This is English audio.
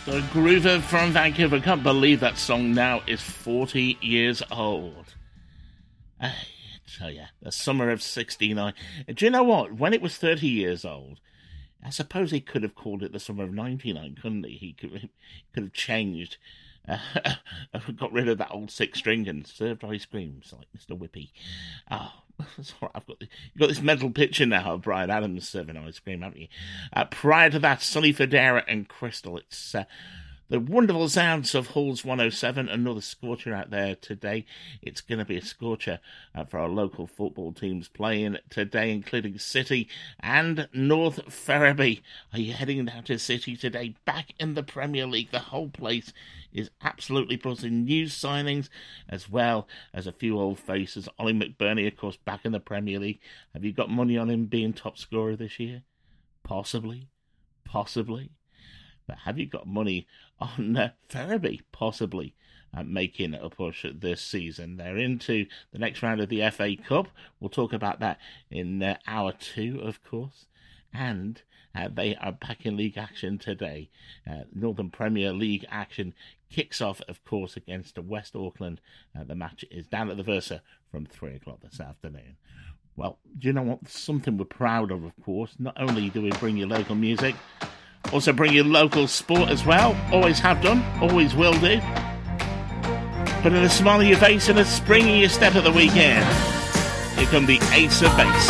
The Groover from Vancouver. Can't believe that song now is 40 years old. I tell you, the summer of 69. Do you know what? When it was 30 years old, I suppose he could have called it the summer of 99, couldn't he? He could have changed. Got rid of that old six string and served ice creams like Mr. Whippy. Oh, sorry, you've got this mental picture now of Bryan Adams serving ice cream, haven't you? Prior to that, Sonny Fodera and Crystal. It's the wonderful sounds of Halls 107. Another scorcher out there today. It's going to be a scorcher for our local football teams playing today, including City and North Ferriby. Are you heading down to City today? Back in the Premier League. The whole place is absolutely buzzing. New signings as well as a few old faces. Ollie McBurney, of course, back in the Premier League. Have you got money on him being top scorer this year? Possibly. But have you got money on Ferriby possibly making a push this season? They're into the next round of the FA Cup. We'll talk about that in hour 2, of course. And they are back in league action today. Northern Premier League action kicks off, of course, against West Auckland. The match is down at the Versa from 3 o'clock this afternoon. Well, do you know what? Something we're proud of course. Not only do we bring you local music, also bring you local sport as well. Always have done, always will do. Putting a smile on your face and a spring in your step at the weekend. Here come the Ace of Base.